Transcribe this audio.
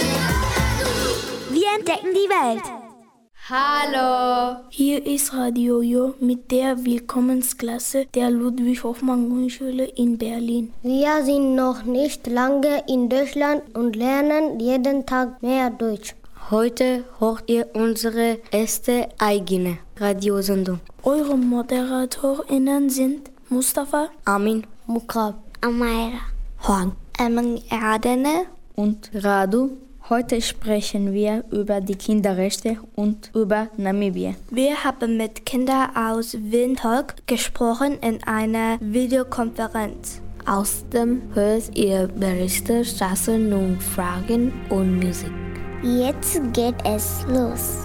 Wir entdecken die Welt. Hallo! Hier ist Radio Jo mit der Willkommensklasse der Ludwig-Hoffmann-Grundschule in Berlin. Wir sind noch nicht lange in Deutschland und lernen jeden Tag mehr Deutsch. Heute hört ihr unsere erste eigene Radiosendung. Eure ModeratorInnen sind Mustafa, Amin, Mukab, Amaira, Juan, Erdene und Radu. Heute sprechen wir über die Kinderrechte und über Namibia. Wir haben mit Kindern aus Windhoek gesprochen in einer Videokonferenz. Außerdem hört ihr Berichte, Straßen und Fragen und Musik. Jetzt geht es los.